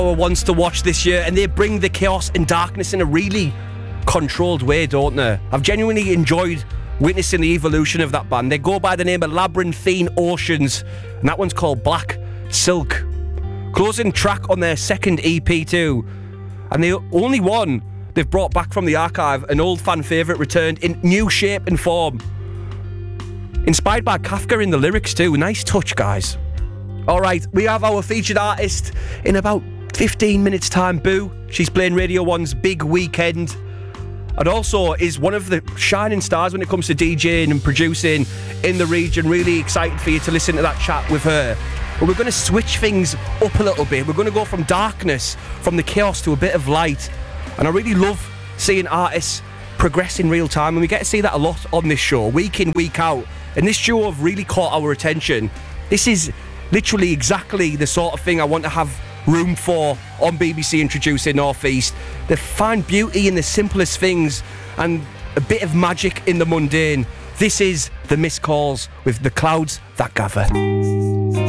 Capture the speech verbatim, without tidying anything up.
wants to watch this year, and they bring the chaos and darkness in a really controlled way, don't they? I've genuinely enjoyed witnessing the evolution of that band. They go by the name of Labyrinthine Oceans, and that one's called Black Silk. Closing track on their second E P too, and the only one they've brought back from the archive, an old fan favourite returned in new shape and form. Inspired by Kafka in the lyrics too. Nice touch, guys. Alright, we have our featured artist in about fifteen minutes time, Boo. She's playing Radio one's Big Weekend, and also is one of the shining stars when it comes to DJing and producing in the region. Really excited for you to listen to that chat with her. But we're going to switch things up a little bit. We're going to go from darkness, from the chaos, to a bit of light. And I really love seeing artists progress in real time, and we get to see that a lot on this show, week in, week out. And this duo have really caught our attention. This is literally exactly the sort of thing I want to have room for on B B C Introducing North East. They find beauty in the simplest things and a bit of magic in the mundane. This is The Missed Calls with The Clouds That Gather.